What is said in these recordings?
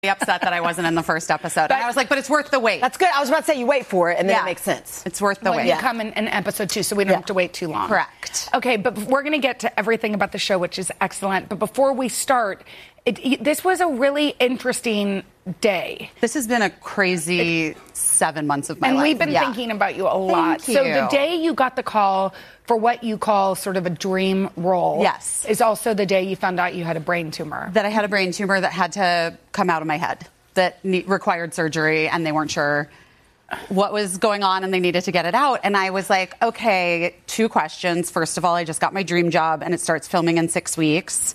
upset that I wasn't in the first episode. And I was like, but it's worth the wait. That's good. I was about to say you wait for it, and then it makes sense. It's worth the wait. You come in episode 2, so we don't have to wait too long. Correct. Okay, but we're going to get to everything about the show, which is excellent. But before we start, this was a really interesting day. This has been a crazy 7 months of my life. And we've been thinking about you a lot. Thank So you. the day you got the call for what you call sort of a dream role is also the day you found out you had a brain tumor. That I had a brain tumor that had to come out of my head, that required surgery, and they weren't sure what was going on and they needed to get it out. And I was like, okay, 2 questions. First of all, I just got my dream job and it starts filming in 6 weeks.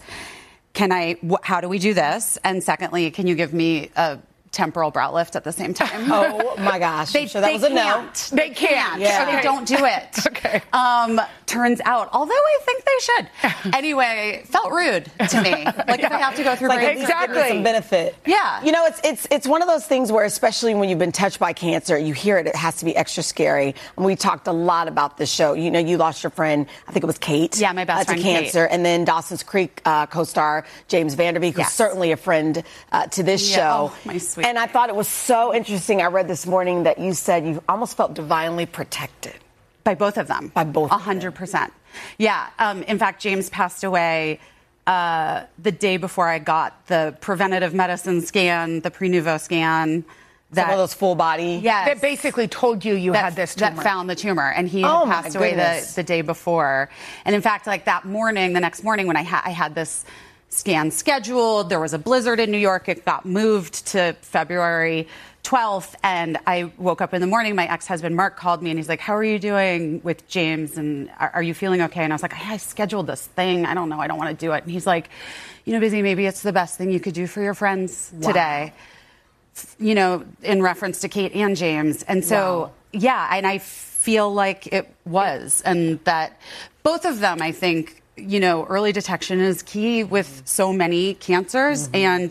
How do we do this? And secondly, can you give me a temporal brow lift at the same time? Oh my gosh. So that was a no. They can't. Yeah. So they don't do it. Okay. Turns out, although I think they should. Anyway, felt rude to me. Like if I have to go through brain surgery. Some benefit. Yeah. You know, it's one of those things where, especially when you've been touched by cancer, you hear it has to be extra scary. And we talked a lot about this show. You know, you lost your friend, I think it was Kate. Yeah, my best friend, to cancer. Kate. And then Dawson's Creek co-star James Vanderbeek, who's certainly a friend to this show. Oh, my sweet. And I thought it was so interesting. I read this morning that you said you almost felt divinely protected. By both of them. By both. 100%. Yeah. In fact, James passed away the day before I got the preventative medicine scan, the pre-nouveau scan. Some of those full body. Yes. That basically told you had this tumor. That found the tumor. And he had passed away the day before. And in fact, like that morning, the next morning when I had this scan scheduled, there was a blizzard in New York. It got moved to February 12th, and I woke up in the morning. My ex-husband, Mark, called me, and he's like, how are you doing with James, and are you feeling okay? And I was like, I scheduled this thing. I don't know. I don't want to do it. And he's like, Busy, maybe it's the best thing you could do for your friends today, in reference to Kate and James. And so, and I feel like it was, and that both of them, I think, early detection is key with so many cancers. And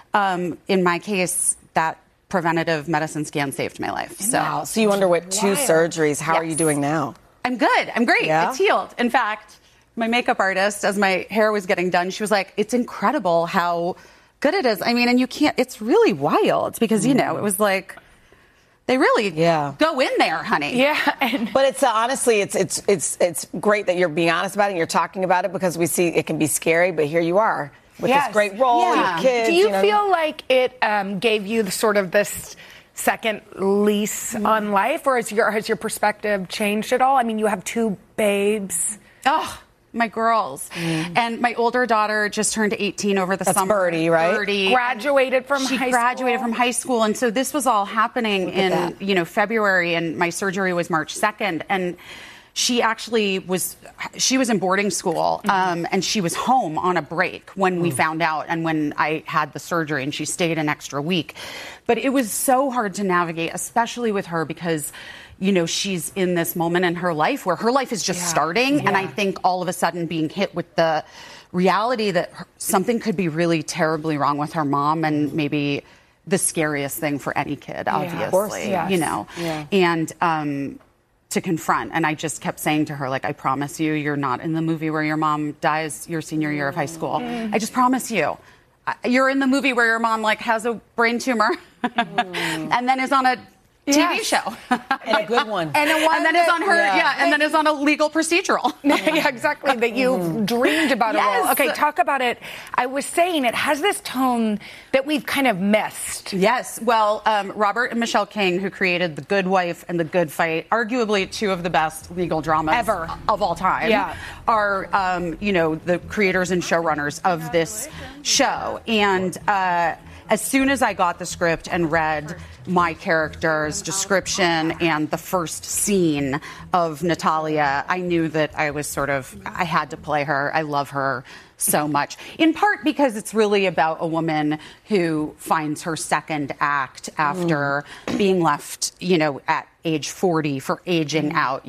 in my case, that preventative medicine scan saved my life. So you underwent 2 surgeries. How are you doing now? I'm good. I'm great. Yeah? It's healed. In fact, my makeup artist, as my hair was getting done, she was like, it's incredible how good it is. I mean, and you can't, it's really wild because, it was like, they really go in there, honey. Yeah. But it's honestly, it's great that you're being honest about it and you're talking about it, because we see it can be scary, but here you are with this great role, your kids. Do you feel like it gave you sort of this second lease on life, or has your perspective changed at all? I mean, you have 2 babes. Oh, my girls. And my older daughter just turned 18 over the summer. Birdie, right? Birdie. Graduated from high school. She graduated from high school. And so this was all happening in, February, and my surgery was March 2nd. And she actually was in boarding school, and she was home on a break when we found out and when I had the surgery, and she stayed an extra week. But it was so hard to navigate, especially with her, because she's in this moment in her life where her life is just starting. Yeah. And I think all of a sudden being hit with the reality that something could be really terribly wrong with her mom, and maybe the scariest thing for any kid, obviously, of course, yes. And to confront. And I just kept saying to her, like, I promise you're not in the movie where your mom dies your senior year of high school. I just promise you. You're in the movie where your mom, has a brain tumor and then is on a TV show. And a good one. And then is on her, and then is on a legal procedural. Yeah, exactly, that you've dreamed about a role. Okay, talk about it. I was saying it has this tone that we've kind of missed. Yes. Well, Robert and Michelle King, who created The Good Wife and The Good Fight, arguably 2 of the best legal dramas ever of all time, are, the creators and showrunners of this show. And as soon as I got the script and read my character's description and the first scene of Natalia, I knew that I had to play her. I love her so much, in part because it's really about a woman who finds her second act after being left, at age 40 for aging out,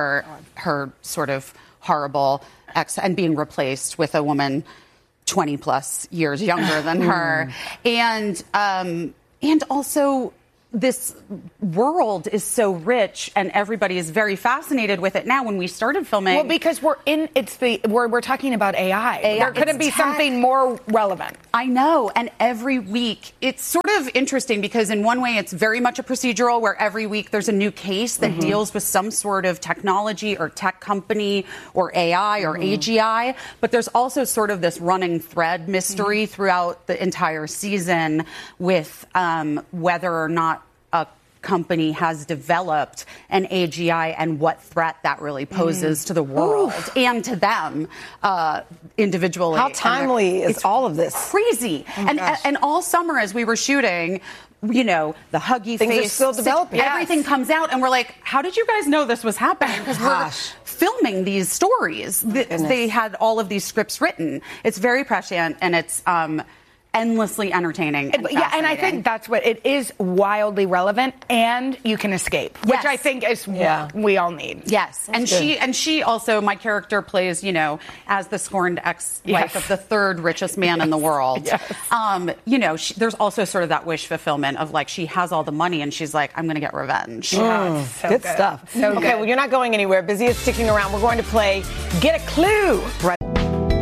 her sort of horrible ex, and being replaced with a woman 20 plus years younger than her. And also this world is so rich and everybody is very fascinated with it now. When we started filming, well, because we're talking about AI. There couldn't be something more relevant. I know, and every week it's sort of interesting because in one way it's very much a procedural where every week there's a new case that deals with some sort of technology or tech company or AI or AGI, but there's also sort of this running thread mystery throughout the entire season with whether or not a company has developed an AGI and what threat that really poses to the world and to them individually. How timely is all of this? Crazy. And all summer as we were shooting, you know, the huggy Things face. are still developing. Everything comes out and we're like, how did you guys know this was happening? Because we're filming these stories. They had all of these scripts written. It's very prescient and it's endlessly entertaining. And and I think that's what it is, wildly relevant, and you can escape, which I think is what we all need. Yes, and she also, my character plays, you know, as the scorned ex-wife of the third richest man in the world. You know, there's also sort of that wish fulfillment of like she has all the money and she's like, I'm going to get revenge. So good stuff. So okay, well, you're not going anywhere. Busy is sticking around. We're going to play Get a Clue. Right.